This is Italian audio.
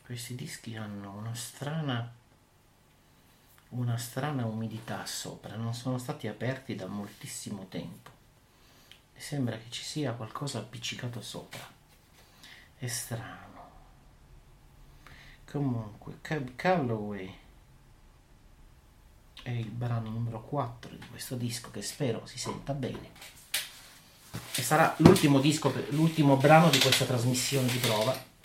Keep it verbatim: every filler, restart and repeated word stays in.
Questi dischi hanno una strana una strana umidità sopra, non sono stati aperti da moltissimo tempo e sembra che ci sia qualcosa appiccicato sopra. È strano. Comunque, Cab Calloway è il brano numero quattro di questo disco, che spero si senta bene, e sarà l'ultimo disco, l'ultimo brano di questa trasmissione di prova.